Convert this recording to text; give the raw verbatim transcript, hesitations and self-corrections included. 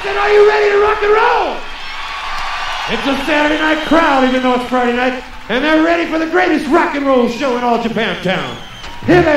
said, are you ready to rock and roll? It's a Saturday night crowd, even though it's Friday night, and they're ready for the greatest rock and roll show in all Japantown. Here they